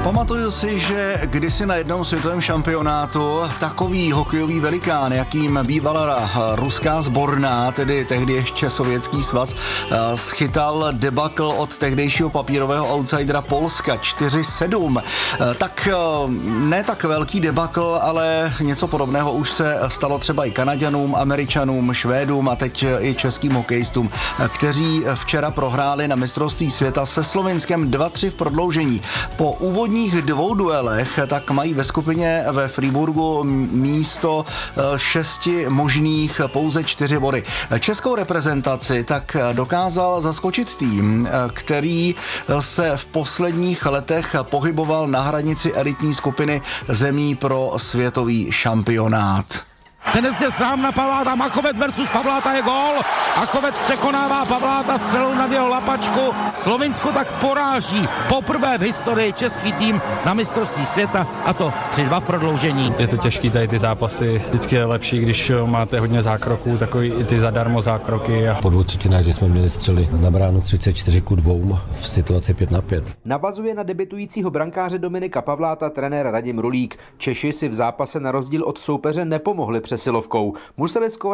Pamatuju si, že kdysi na jednom světovém šampionátu takový hokejový velikán, jakým bývala ruská sborná, tedy tehdy ještě Sovětský svaz, schytal debakl od tehdejšího papírového outsidera Polska 4-7. Tak ne tak velký debakl, ale něco podobného už se stalo třeba i Kanaďanům, Američanům, Švédům a teď i českým hokejistům, kteří včera prohráli na mistrovství světa se Slovinskem 2-3 v prodloužení. Po úvodních 2 duelech tak mají ve skupině ve Freiburgu místo 6 možných pouze 4 body. Českou reprezentaci tak dokázal zaskočit tým, který se v posledních letech pohyboval na hranici elitní skupiny zemí pro světový šampionát. Ten je sám na Pavláta, Machovec versus Pavláta je gól. Machovec překonává Pavláta střelou nad jeho lapačku. Slovinsko tak poráží poprvé v historii český tým na mistrovství světa, a to 3-2 v prodloužení. Je to těžký tady ty zápasy. Vždycky je lepší, když máte hodně zákroků, takový i ty zadarmo zákroky. Po 2 třetinách, že jsme měli střely na bránu 34-2 v situaci 5-5. Navazuje na debutujícího brankáře Dominika Pavláta trenér Radim Rulík. Češi si v zápase na rozdíl od soupeře nepomohli přesilovkou. Museli